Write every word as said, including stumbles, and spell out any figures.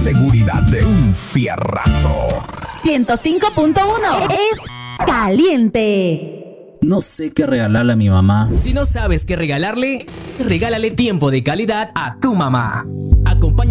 seguridad de un fierrazo. ciento cinco punto uno es caliente. No sé qué regalarle a mi mamá. Si no sabes qué regalarle, regálale tiempo de calidad a tu mamá. Acompaña